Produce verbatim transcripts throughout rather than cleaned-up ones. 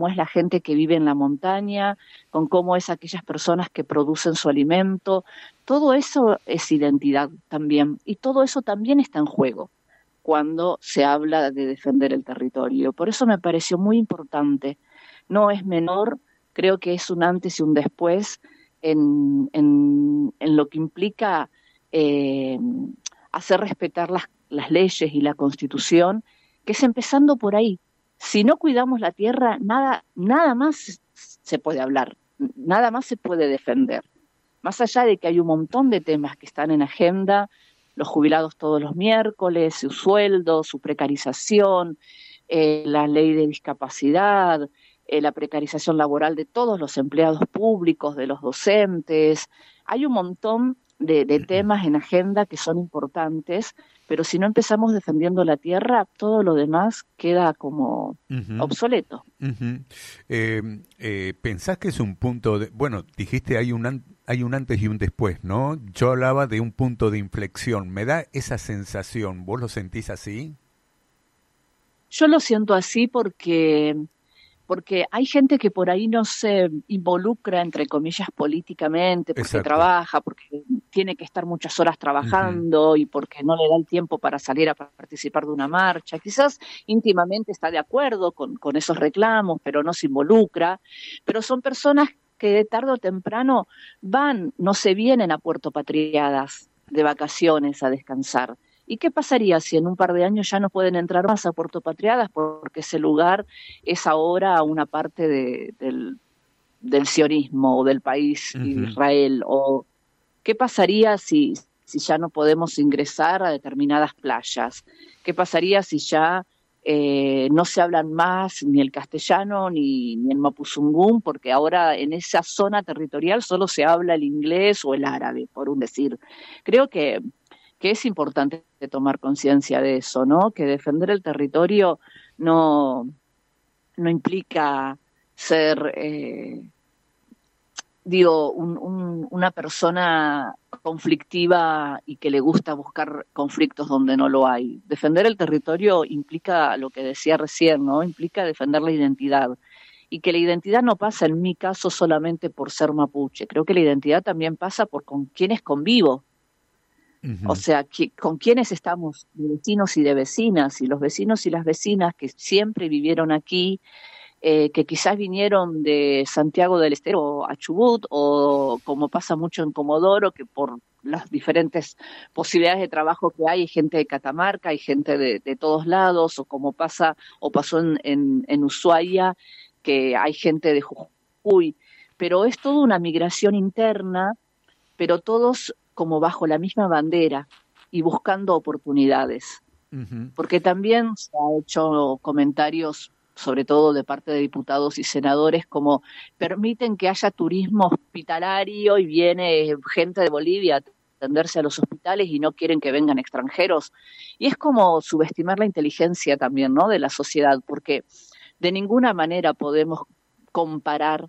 cómo es la gente que vive en la montaña, con cómo es aquellas personas que producen su alimento. Todo eso es identidad también, y todo eso también está en juego cuando se habla de defender el territorio. Por eso me pareció muy importante. No es menor, creo que es un antes y un después en, en, en lo que implica eh, hacer respetar las, las leyes y la Constitución, que es empezando por ahí. Si no cuidamos la tierra, nada, nada más se puede hablar, nada más se puede defender. Más allá de que hay un montón de temas que están en agenda, los jubilados todos los miércoles, su sueldo, su precarización, eh, la ley de discapacidad, eh, la precarización laboral de todos los empleados públicos, de los docentes. Hay un montón de, de temas en agenda que son importantes, pero si no empezamos defendiendo la tierra, todo lo demás queda como Uh-huh. obsoleto. Uh-huh. Eh, eh, ¿Pensás que es un punto de... Bueno, dijiste hay un, an- hay un antes y un después, ¿no? Yo hablaba de un punto de inflexión. ¿Me da esa sensación? ¿Vos lo sentís así? Yo lo siento así porque porque hay gente que por ahí no se involucra, entre comillas, políticamente, porque Exacto. trabaja, porque tiene que estar muchas horas Uh-huh. trabajando y porque no le da el tiempo para salir a participar de una marcha. Quizás íntimamente está de acuerdo con, con esos reclamos, pero no se involucra. Pero son personas que de tarde o temprano van, no se vienen a Puerto Patriadas de vacaciones a descansar. ¿Y qué pasaría si en un par de años ya no pueden entrar más a Puerto Patriadas porque ese lugar es ahora una parte de, del, del sionismo o del país Uh-huh. Israel? ¿O qué pasaría si, si ya no podemos ingresar a determinadas playas? ¿Qué pasaría si ya eh, no se hablan más ni el castellano ni, ni el mapuzungún? Porque ahora en esa zona territorial solo se habla el inglés o el árabe, por un decir. Creo que que es importante tomar conciencia de eso, ¿no? Que defender el territorio no, no implica ser, eh, digo, un, un, una persona conflictiva y que le gusta buscar conflictos donde no lo hay. Defender el territorio implica lo que decía recién, ¿no? Implica defender la identidad. Y que la identidad no pasa, en mi caso, solamente por ser mapuche. Creo que la identidad también pasa por con quienes convivo. O Uh-huh. sea, que, ¿con quiénes estamos? De vecinos y de vecinas, y los vecinos y las vecinas que siempre vivieron aquí, eh, que quizás vinieron de Santiago del Estero a Chubut, o como pasa mucho en Comodoro, que por las diferentes posibilidades de trabajo que hay, hay gente de Catamarca, hay gente de, de todos lados, o como pasa, o pasó en, en, en Ushuaia, que hay gente de Jujuy, pero es toda una migración interna, pero todos como bajo la misma bandera y buscando oportunidades. Uh-huh. Porque también se ha hecho comentarios, sobre todo de parte de diputados y senadores, como permiten que haya turismo hospitalario y viene gente de Bolivia a atenderse a los hospitales y no quieren que vengan extranjeros. Y es como subestimar la inteligencia también, ¿no?, de la sociedad, porque de ninguna manera podemos comparar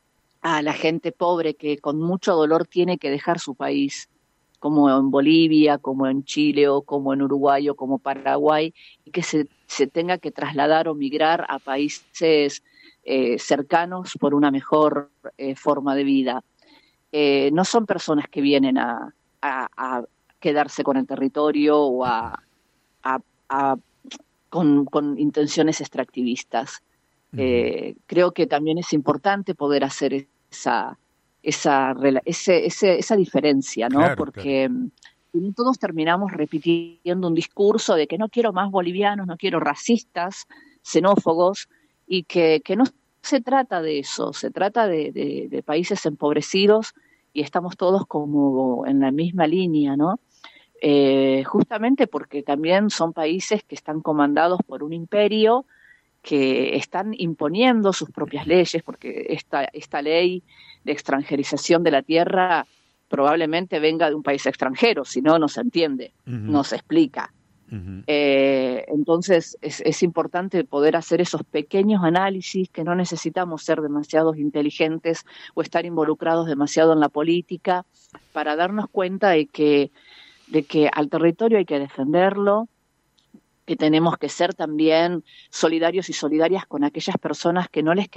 a la gente pobre que con mucho dolor tiene que dejar su país, como en Bolivia, como en Chile, o como en Uruguay, o como Paraguay, y que se, se tenga que trasladar o migrar a países eh, cercanos por una mejor eh, forma de vida. Eh, no son personas que vienen a, a, a quedarse con el territorio o a, a, a con, con intenciones extractivistas. Uh-huh. Eh, creo que también es importante poder hacer esa, esa, ese, ese, esa diferencia, ¿no? Claro, claro. Porque um, todos terminamos repitiendo un discurso de que no quiero más bolivianos, no quiero racistas, xenófobos, y que, que no se trata de eso, se trata de, de, de países empobrecidos y estamos todos como en la misma línea, ¿no? Eh, justamente porque también son países que están comandados por un imperio que están imponiendo sus propias leyes, porque esta, esta ley de extranjerización de la tierra probablemente venga de un país extranjero, si no, no se entiende, Uh-huh. no se explica. Uh-huh. Eh, entonces es, es importante poder hacer esos pequeños análisis, que no necesitamos ser demasiados inteligentes o estar involucrados demasiado en la política para darnos cuenta de que, de que al territorio hay que defenderlo, que tenemos que ser también solidarios y solidarias con aquellas personas que no les